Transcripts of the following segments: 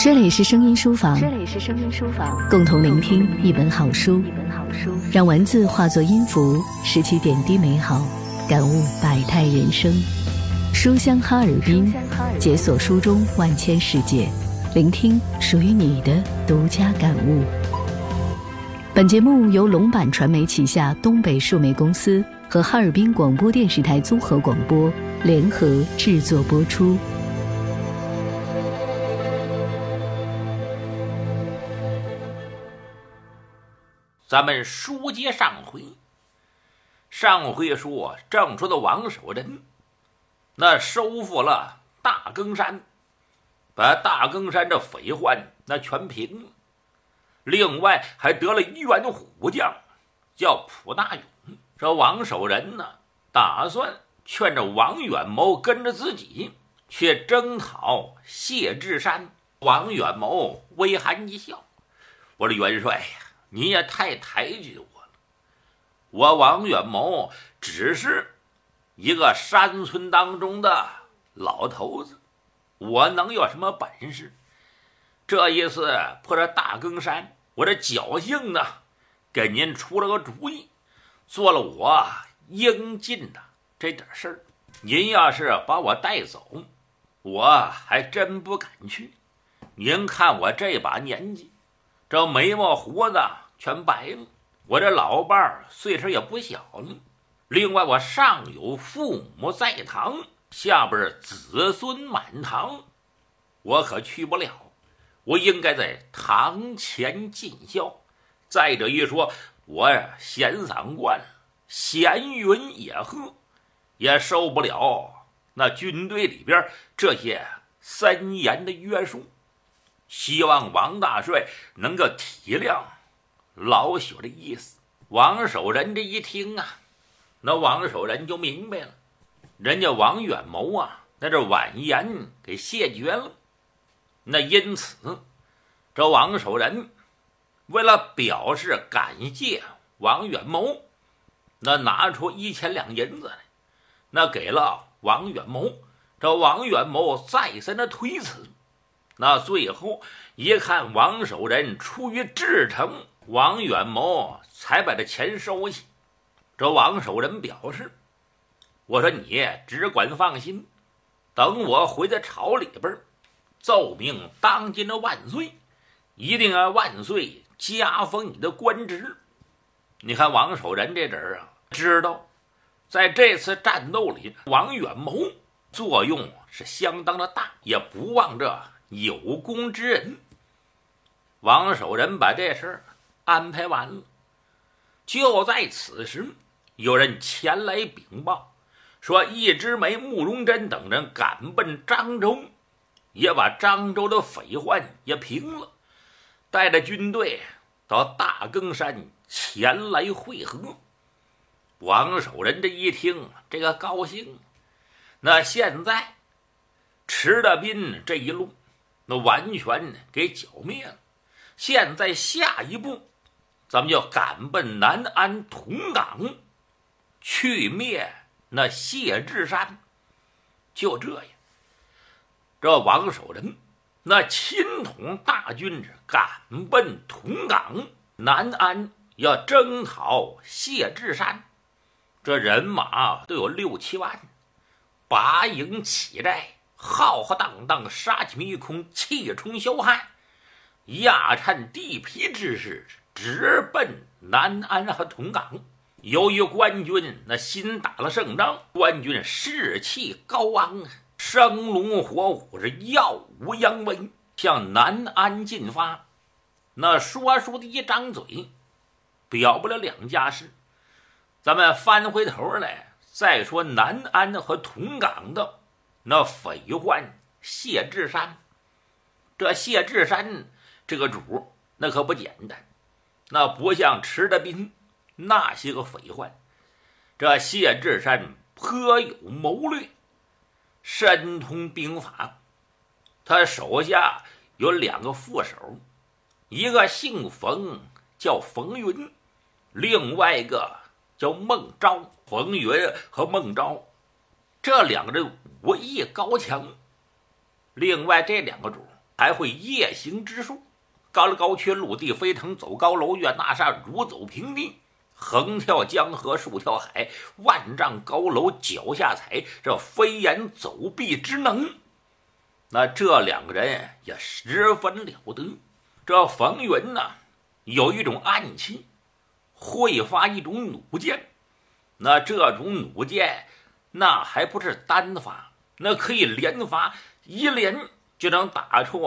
这里是声音书房，共同聆听一本好书，让文字化作音符，拾起点滴美好，感悟百态人生。书香哈尔滨，解锁书中万千世界，聆听属于你的独家感悟。本节目由龙版传媒旗下东北数媒公司和哈尔滨广播电视台综合广播联合制作播出。 咱们书接上回说，郑州的王守仁那收复了大更山，把大更山这匪患那全平了。另外还得了一员虎将叫蒲大勇。这王守仁呢，打算劝着王远谋跟着自己去征讨谢志山。王远谋微含一笑，我说元帅呀，你也太抬举我了，我王远谋只是一个山村当中的老头子，我能有什么本事？这一次破这大更山，我这侥幸呢给您出了个主意，做了我应尽的这点事儿。您要是把我带走，我还真不敢去。您看我这把年纪，这眉毛胡子全白了，我这老伴儿岁数也不小了，另外我上有父母在堂，下边子孙满堂，我可去不了，我应该在堂前尽孝。再者一说，我闲散惯了，闲云野鹤，也受不了那军队里边这些森严的约束。希望王大帅能够体谅老朽的意思。王守仁这一听啊，那王守仁就明白了，人家王远谋啊，那这婉言给谢绝了。那因此这王守仁为了表示感谢王远谋，那拿出1000两银子来，那给了王远谋。这王远谋再三的推辞，那最后一看王守仁出于至诚，王远谋才把这钱收起。这王守仁表示，我说你只管放心，等我回到朝里边奏明当今的万岁，一定要万岁加封你的官职。你看王守仁这人啊，知道在这次战斗里王远谋作用是相当的大，也不忘这有功之人。王守仁把这事儿安排完了，就在此时有人前来禀报，说易之梅、慕容真等人赶奔漳州，也把漳州的匪患也平了，带着军队到大更山前来会合。王守仁这一听，这个高兴，那现在池德斌这一路那完全给剿灭了，现在下一步咱们就赶奔南安同港去灭那谢志山。就这样，这王守仁那亲统大军赶奔同港南安，要征讨谢志山。这人马都有6、7万，拔营起寨，浩浩荡荡，杀气迷空，气冲霄汉，压颤地皮之势，直奔南安和同港。由于官军那新打了胜仗，官军士气高昂，生龙活虎，是耀武扬威，向南安进发。那说书的一张嘴表不了两家事，咱们翻回头来再说南安和同港的那匪患谢志山。这谢志山这个主那可不简单，那不像池德斌那些个匪患。这谢志山颇有谋略，深通兵法，他手下有2个副手，一个姓冯叫冯云，另外一个叫孟昭。冯云和孟昭这2个人武艺高强，另外这2个主还会夜行之术，高了高缺，陆地飞腾，走高楼，越大厦，如走平地，横跳江河，竖跳海，万丈高楼脚下踩，这飞檐走壁之能，那这两个人也十分了得。这冯云呢，有一种暗器，会发一种弩箭，那这种弩箭那还不是单发，那可以连发，一连就能打出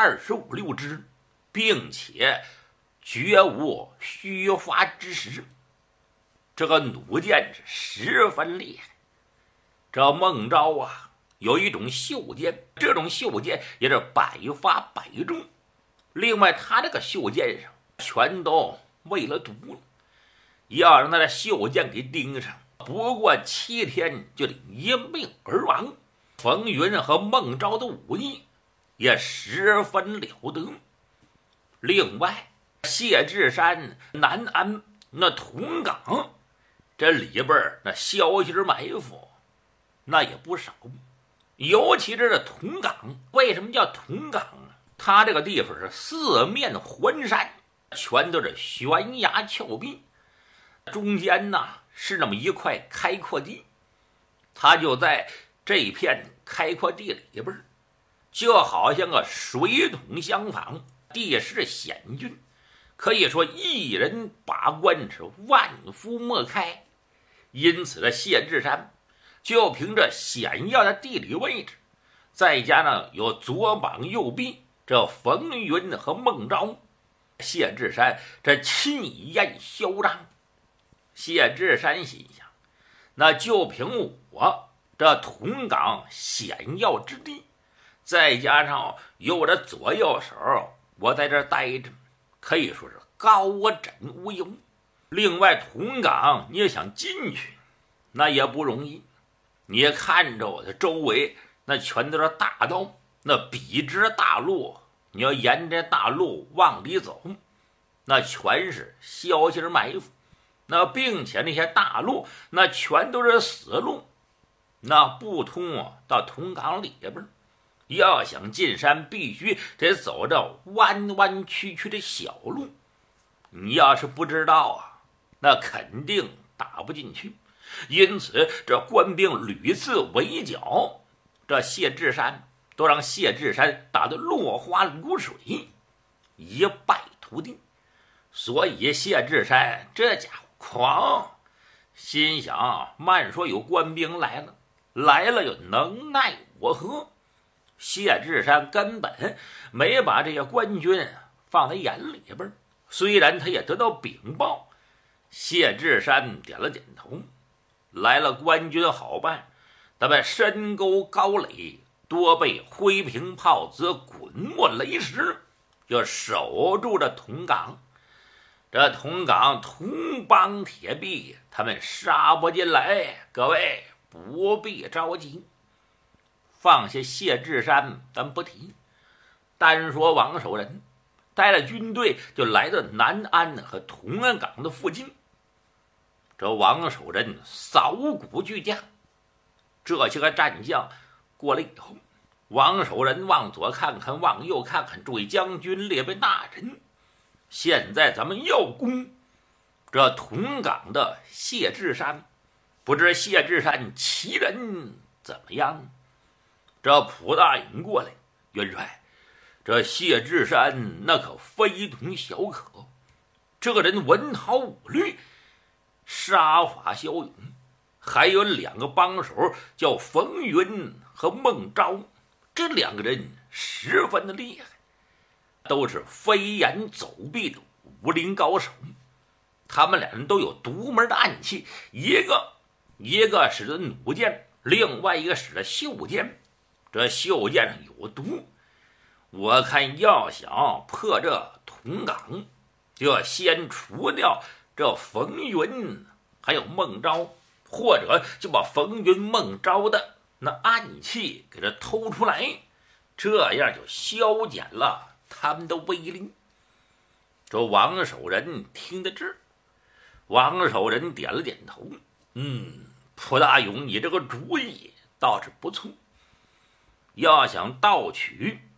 25、6支，并且绝无虚发之时。这个弩箭是十分厉害。这孟昭啊，有一种袖箭，这种袖箭也是百发百中。另外他这个袖箭上全都喂了毒了，要让他的袖箭给盯上，不过7天就得因病而亡。冯云和孟昭的武艺也十分了得。另外谢志山、南安那同岗这里边那消息埋伏那也不少，尤其是这同岗。为什么叫同岗呢？它这个地方是四面环山，全都是悬崖峭壁，中间呢是那么一块开阔地，它就在这片开阔地里边，就好像个水桶相仿，地势险峻，可以说一人把关是万夫莫开。因此的谢志山就凭着险要的地理位置，再加上有左膀右臂这冯云和孟昭，谢志山这气焰嚣张。谢志山心想，那就凭我这同岗险要之地，再加上有我的左右手，我在这待着，可以说是高枕无忧。另外同岗你也想进去那也不容易，你看着我的周围那全都是大道，那笔直大路，你要沿着大路往里走，那全是消息埋伏，那并且那些大路那全都是死路，那不通到同岗里边。要想进山必须得走着弯弯曲曲的小路，你要是不知道那肯定打不进去。因此这官兵屡次围剿，这谢志山都让谢志山打得落花流水，一败涂地。所以谢志山这家伙狂，心想慢说有官兵来了又能奈我何？谢志山根本没把这些官军放在眼里边，虽然他也得到禀报。谢志山点了点头，来了官军好办，咱们深沟高垒，多被灰瓶炮子滚没雷石，就守住这同岗。这同岗铜帮铁壁，他们杀不进来，各位不必着急。放下谢志山咱不提，单说王守仁带了军队就来到南安和同安岗的附近。这王守仁扫鼓巨将，这些个战将过来以后，王守仁往左看看，往右看看，诸位将军列位大人，现在咱们要攻这同岗的谢志山，不知谢志山其人怎么样？这蒲大营过来，元帅，这谢志山那可非同小可，这个人文韬武略，杀伐骁勇，还有2个帮手叫冯云和孟昭，这2个人十分的厉害，都是飞檐走壁的武林高手。他们2人都有独门的暗器，一个使的弩箭，另外一个使的袖箭。这袖箭上有毒，我看要想破这同岗，就要先除掉这冯云还有孟昭，或者就把冯云孟昭的那暗器给他偷出来，这样就消减了他们的威力。这王守仁听得这，王守仁点了点头，蒲大勇，你这个主意倒是不错。要想盗取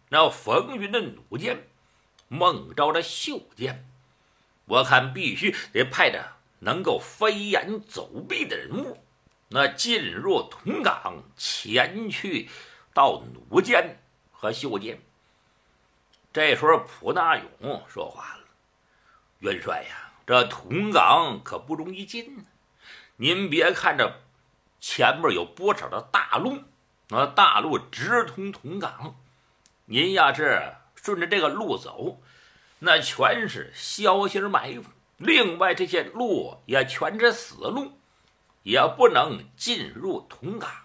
那风云的弩箭，梦着的袖箭，我看必须得派着能够飞檐走壁的人物，那进入铜岗，前去到弩箭和袖箭。这时候蒲大勇说话了：“元帅呀，这铜岗可不容易进。您别看这前面有不少的大路，那大路直通铜岗，您要是顺着这个路走，那全是小型埋伏。另外这些路也全是死路，也不能进入铜岗。”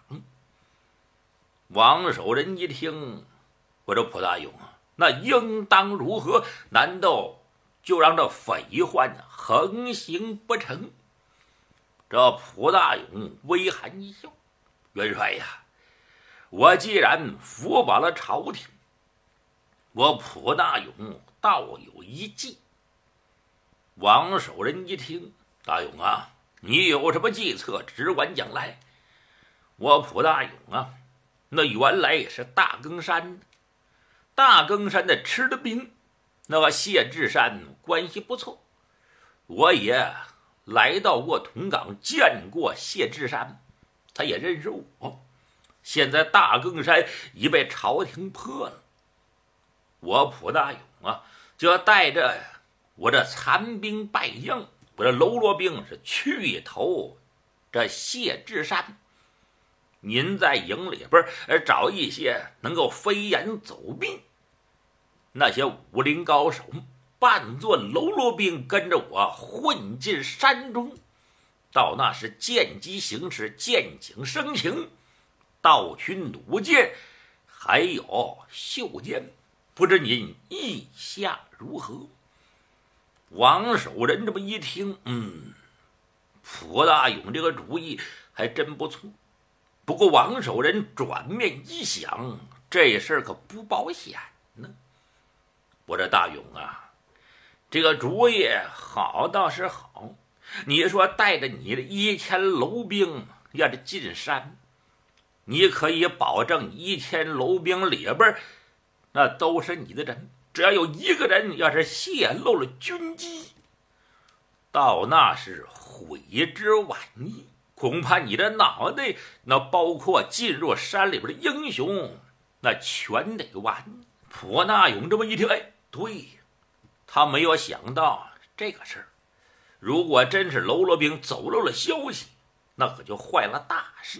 王守仁一听，我说蒲大勇啊，那应当如何？难道就让这匪患横行不成？这蒲大勇微含一笑：“元帅呀，我既然辅保了朝廷，我蒲大勇倒有一计。”王守仁一听：“大勇啊，你有什么计策？只管讲来。”我蒲大勇啊，那原来也是大更山的，大更山的吃的兵，那个谢志山关系不错，我也来到过铜岗，见过谢志山，他也认识我。现在大更山已被朝廷破了，我蒲大勇啊，就要带着我这残兵败将，我这喽啰兵是去投这谢志山。您在营里边找一些能够飞檐走壁那些武林高手，扮作喽啰兵，跟着我混进山中，到那时见机行事，见景生情，盗取弩箭还有袖箭，不知您意下如何？王守仁这么一听，蒲大勇这个主意还真不错。不过王守仁转面一想，这事儿可不保险呢。我这大勇啊，这个主意好倒是好，你说带着你的1000楼兵要是进山，你可以保证1000楼兵里边那都是你的人，只要有一个人要是泄露了军机，到那是悔之晚矣。恐怕你的脑袋，那包括进入山里边的英雄，那全得完。蒲大勇这么一听，对，他没有想到这个事儿。如果真是喽啰兵走漏了消息，那可就坏了大事。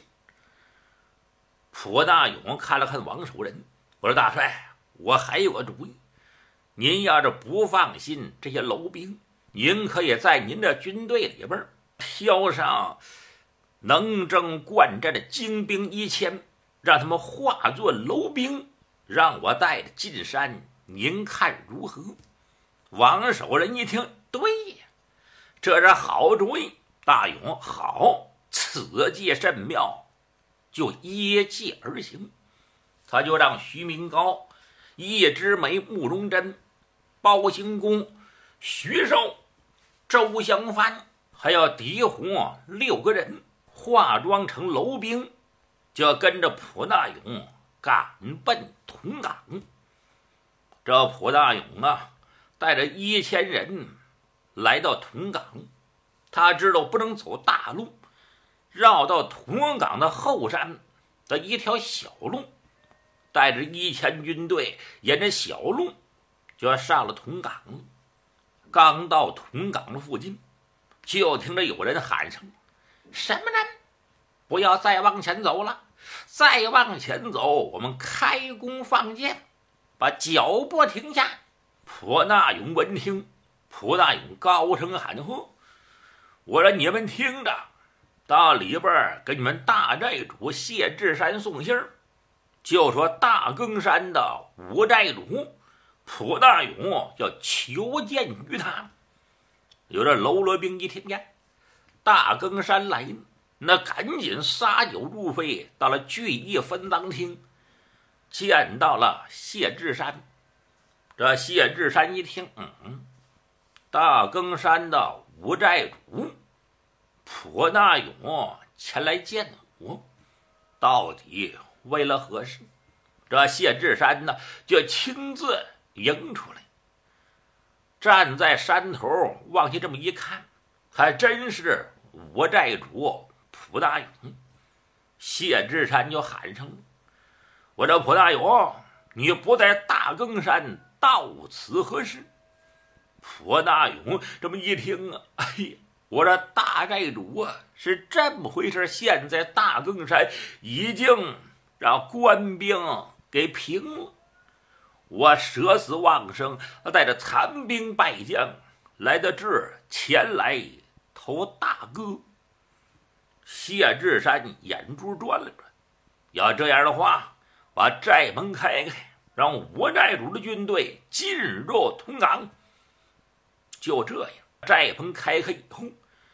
蒲大勇看了看王守仁，我说：“大帅，我还有个主意。您要是不放心这些喽兵，您可以在您的军队里边挑上能征惯战的精兵1000，让他们化作喽兵，让我带着进山，您看如何？”王守仁一听，对呀，这是好主意。大勇，好，此计甚妙，就依计而行。他就让徐明高、叶之梅、慕容真、包兴公、徐寿、周香帆，还有狄虎6个人化妆成喽兵，就要跟着蒲大勇赶奔铜岗。这蒲大勇啊，带着1000人来到铜岗，他知道不能走大路，绕到铜岗的后山的一条小路，带着1000军队沿着小路就要上了铜岗。刚到铜岗的附近，就听着有人喊声：“什么人？不要再往前走了，再往前走，我们开弓放箭，把脚步停下。”蒲大勇闻听，蒲大勇高声喊喝：“我说你们听着，到里边给你们大寨主谢志山送信儿，就说大更山的五寨主蒲大勇要求见于他。”有这喽啰兵一听见大更山来，那赶紧撒酒入肺，到了聚义分赃厅，见到了谢志山。这谢志山一听，大更山的五寨主蒲大勇前来见我，到底为了何事？ 这谢志山呢就亲自迎出来，站在山头往下这么一看，还真是五寨主蒲大勇。谢志山就喊声：“我这蒲大勇，你不在大更山到此何事？”蒲大勇这么一听啊，哎呀，我这大寨主啊是这么回事，现在大更山已经让官兵给平了，我舍死忘生，带着残兵败将来到这儿前来投大哥。谢志山眼珠转了转，要这样的话，把寨门开开，让五寨主的军队进入通港。就这样，寨门开开以后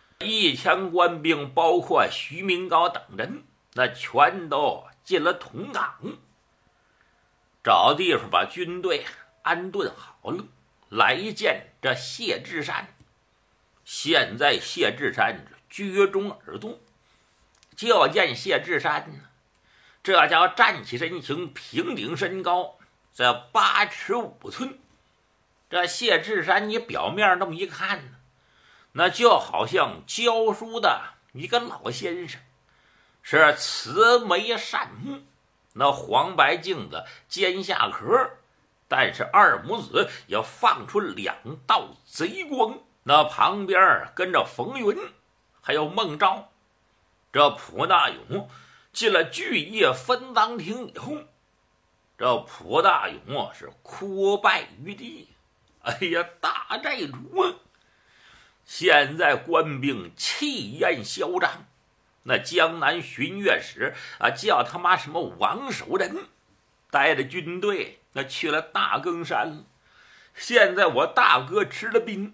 ，1000官兵，包括徐明高等人，那全都进了通港，找地方把军队安顿好了，来见这谢志山。现在谢志山居中而坐，就见谢志山呢，这叫站起身形，平顶身高，这8尺5寸。这谢志山你表面那么一看呢，那就好像教书的一个老先生，是慈眉善目，那黄白镜子尖下壳，但是二母子也放出2道贼光，那旁边跟着冯云还有孟昭。这蒲大勇进了聚义分赃厅以后，这蒲大勇是哭拜于地。哎呀，大寨主啊！现在官兵气焰嚣张，那江南巡阅使啊，叫他妈什么王守仁，带着军队那去了大更山了。现在我大哥吃了兵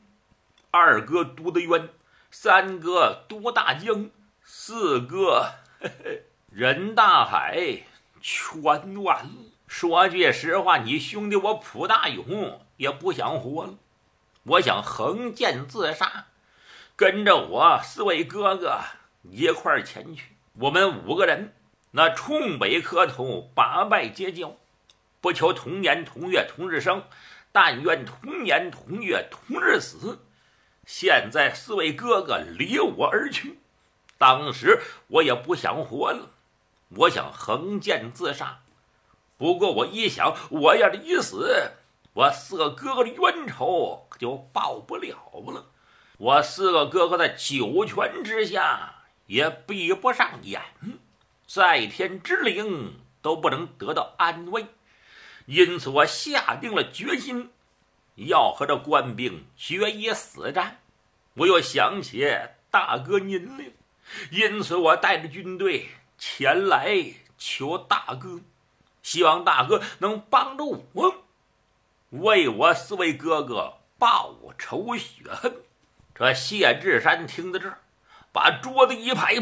，2哥督的冤，3哥督大江，4哥任大海，全完了。说句实话，你兄弟我蒲大勇也不想活了，我想横剑自杀，跟着我4位哥哥一块儿前去。我们5个人那冲北磕头，把拜结交，不求同年同月同日生，但愿同年同月同日死。现在4位哥哥离我而去，当时我也不想活了，我想横剑自杀。不过我一想，我要是一死，我4个哥哥的冤仇可就报不了了。我4个哥哥在9泉之下也闭不上眼，在天之灵都不能得到安慰，因此我下定了决心，要和这官兵决一死战。我又想起大哥您了，因此我带着军队前来求大哥，希望大哥能帮助我，为我4位哥哥报仇雪恨。这谢志山听到这儿，把桌子一拍，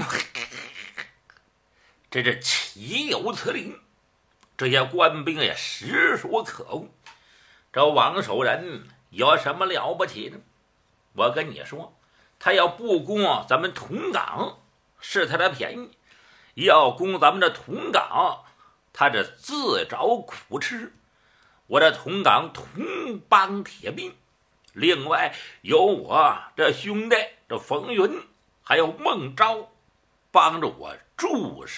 这是岂有此理！这些官兵也实属可恶。这王守仁有什么了不起呢？我跟你说，他要不攻咱们同港是他的便宜，要攻咱们这同港，他这自找苦吃。我这同港同帮铁兵，另外有我这兄弟这冯云还有孟昭帮着我驻守